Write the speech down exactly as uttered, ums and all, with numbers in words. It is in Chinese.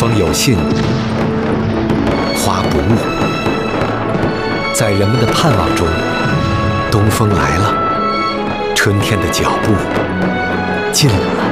风有信，花不误。在人们的盼望中，东风来了，春天的脚步近了。